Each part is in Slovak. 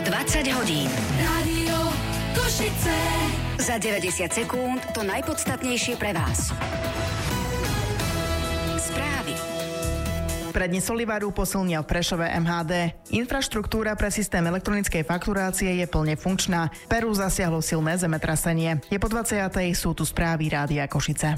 20 hodín. Rádio Košice. Za 90 sekúnd to najpodstatnejšie pre vás. Správy. Predne Solivaru posilnia v Prešove MHD. Infraštruktúra pre systém elektronickej fakturácie je plne funkčná. Peru zasiahlo silné zemetrasenie. Je po 20. Sú tu správy Rádia Košice.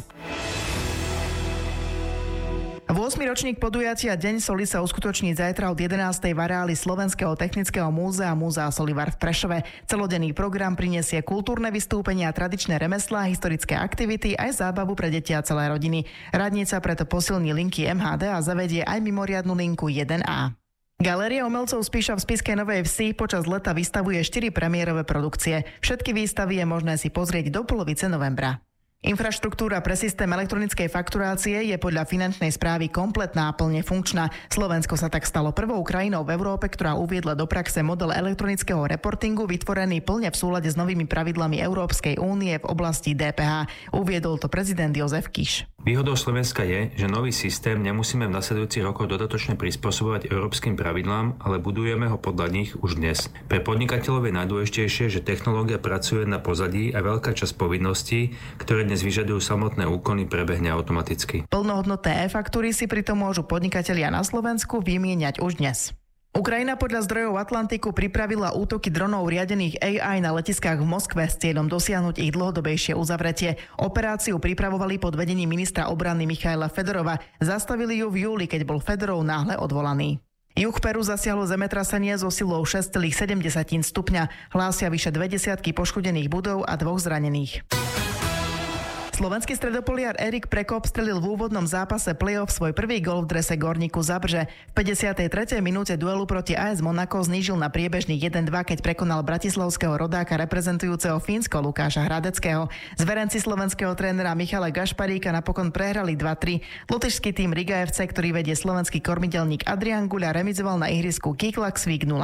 8. ročník podujatia Deň soli sa uskutoční zajtra od 11. v areáli Slovenského technického múzea Múzea Solivar v Prešove. Celodenný program prinesie kultúrne vystúpenia, tradičné remeslá, historické aktivity aj zábavu pre deti a celé rodiny. Radnica preto posilní linky MHD a zavedie aj mimoriadnu linku 1A. Galéria umelcov Spíša v Spišskej Novej Vsi počas leta vystavuje 4 premiérové produkcie. Všetky výstavy je možné si pozrieť do polovice novembra. Infraštruktúra pre systém elektronickej fakturácie je podľa finančnej správy kompletná a plne funkčná. Slovensko sa tak stalo prvou krajinou v Európe, ktorá uviedla do praxe model elektronického reportingu vytvorený plne v súlade s novými pravidlami Európskej únie v oblasti DPH. Uviedol to prezident Jozef Kiš. Výhodou Slovenska je, že nový systém nemusíme v nasledujúcich rokoch dodatočne prispôsobovať európskym pravidlám, ale budujeme ho podľa nich už dnes. Pre podnikateľov je najdôležitejšie, že technológia pracuje na pozadí a veľká časť povinností, ktoré dnes vyžadujú samotné úkony, prebehne automaticky. Plnohodnotné e-faktúry si pritom môžu podnikatelia na Slovensku vymieňať už dnes. Ukrajina podľa zdrojov Atlantiku pripravila útoky dronov riadených AI na letiskách v Moskve s cieľom dosiahnuť ich dlhodobejšie uzavretie. Operáciu pripravovali pod vedením ministra obrany Michaila Fedorova. Zastavili ju v júli, keď bol Fedorov náhle odvolaný. Juh Peru zasiahlo zemetrasenie so silou 6,7 stupňa. Hlásia vyše 20 poškodených budov a 2 zranených. Slovenský stredopoliar Erik Prekop strelil v úvodnom zápase play-off svoj prvý gól v drese Gorníku Zabrze. V 53. minúte duelu proti AS Monako znížil na priebežný 1-2, keď prekonal bratislavského rodáka reprezentujúceho Fínsko Lukáša Hradeckého. Zverenci slovenského trénera Michala Gašparíka napokon prehrali 2-3. Lotyšský tým Riga FC, ktorý vedie slovenský kormidelník Adrian Guľa, remizoval na ihrisku Kiklaksvík 0-0.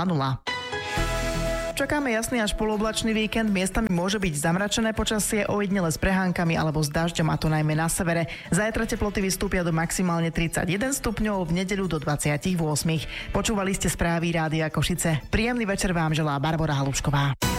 Čakáme jasný až poloblačný víkend, miestami môže byť zamračené počasie, ojedinele s prehánkami alebo s dažďom, a to najmä na severe. Zajtra teploty vystúpia do maximálne 31 stupňov, v nedeľu do 28. Počúvali ste správy Rádia Košice. Príjemný večer vám želá Barbora Halušková.